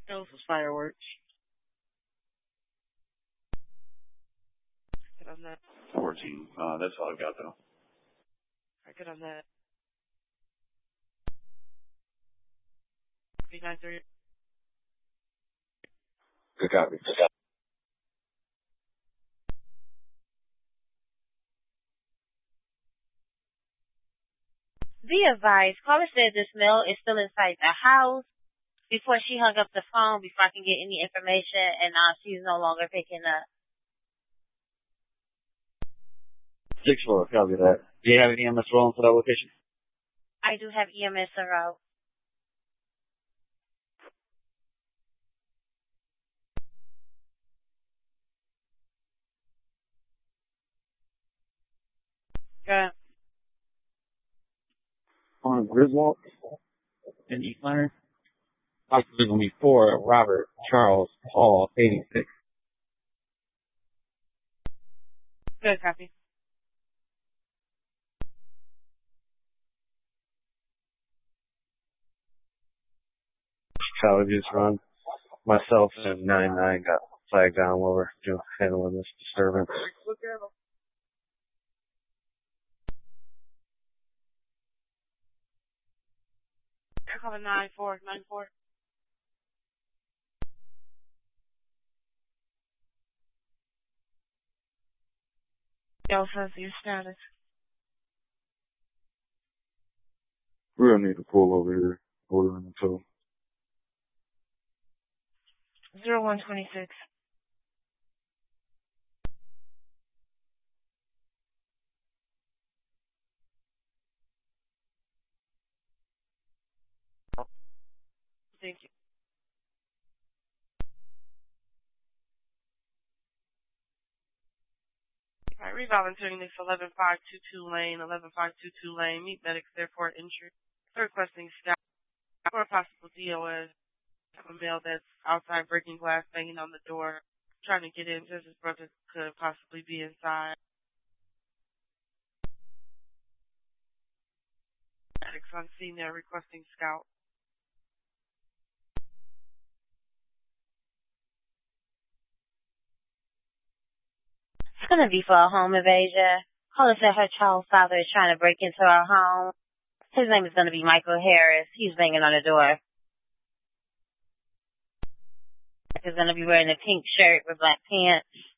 Those was fireworks. Good on that. 14. That's all I've got, though. Good on that. 393. Good copy. Be advised, caller said this male is still inside the house. Before she hung up the phone, before I can get any information, and she's no longer picking up. 6-4, copy that. Do you have any EMS rolling for that location? I do have EMS en route. Good. On Griswold in East Leonard. Possibly going to be 4, Robert Charles Paul, 86. Good copy. College just run. Myself and 99 got flagged down while we're handling this disturbance. You're calling 9494. Delta, your status. We're going to need to pull over here. Order in the tow. 0126. Thank you. All right, revolunteering this 11522 lane, 11522 lane, meet medics, airport entry. Requesting staff for a possible DOS. A male that's outside breaking glass, banging on the door, trying to get in, says his brother could possibly be inside. Medics on scene there requesting scout. It's going to be for a home invasion. Caller said her child's father is trying to break into her home. His name is going to be Michael Harris. He's banging on the door. He's going to be wearing a pink shirt with black pants.